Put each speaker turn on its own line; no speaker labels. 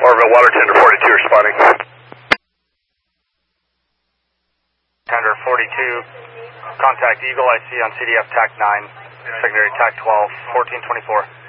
Orville, Water Tender 42 responding.
Tender 42, contact Eagle IC on CDF TAC 9, secondary TAC 12, 1424.